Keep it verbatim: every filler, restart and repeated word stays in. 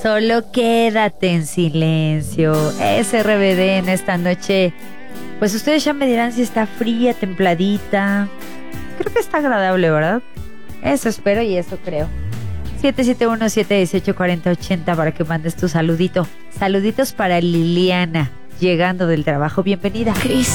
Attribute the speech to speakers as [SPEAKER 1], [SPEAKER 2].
[SPEAKER 1] Solo quédate en silencio. S R B D en esta noche. Pues ustedes ya me dirán si está fría, templadita. Creo que está agradable, ¿verdad? Eso espero y eso creo. siete siete uno, siete uno ocho, cuatro cero ocho cero para que mandes tu saludito. Saluditos para Liliana, llegando del trabajo. Bienvenida.
[SPEAKER 2] Cris.